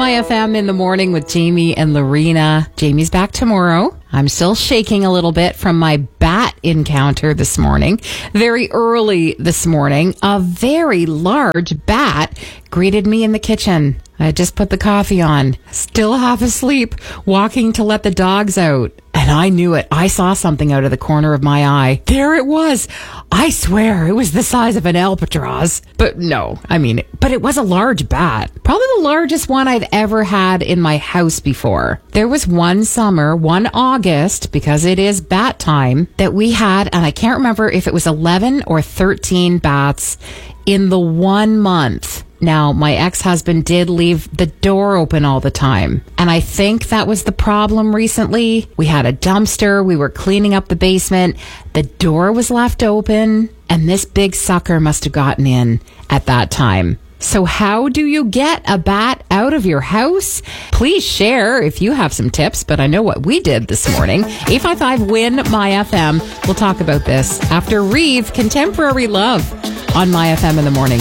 My FM in the morning with Jamie and Lorena. Jamie's back tomorrow. I'm still shaking a little bit from my bat encounter this morning. Very early this morning, a very large bat greeted me in the kitchen. I just put the coffee on, still half asleep, walking to let the dogs out. And I knew it. I saw something out of the corner of my eye. There it was. I swear it was the size of an albatross. But it was a large bat. Probably the largest one I've ever had in my house before. There was one summer, one August, because it is bat time, that we had, and I can't remember if it was 11 or 13 bats in the 1 month. Now, my ex-husband did leave the door open all the time. And I think that was the problem recently. We had a dumpster. We were cleaning up the basement. The door was left open. And this big sucker must have gotten in at that time. So how do you get a bat out of your house? Please share if you have some tips, but I know what we did this morning. 855-WIN-MY-FM. We'll talk about this after Reeve, Contemporary Love on My FM in the morning.